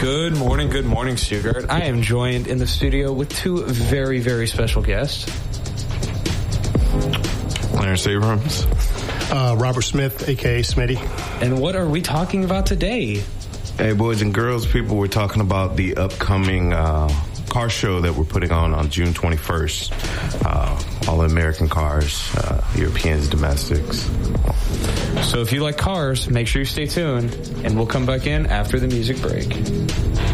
Good morning, Stuttgart. I am joined in the studio with two very, very special guests. Clarence Abrams. Robert Smith, a.k.a. Smitty. And what are we talking about today? Hey, boys and girls, people, we're talking about the upcoming car show that we're putting on June 21st. All American cars, Europeans, domestics. So if you like cars, make sure you stay tuned, and we'll come back in after the music break.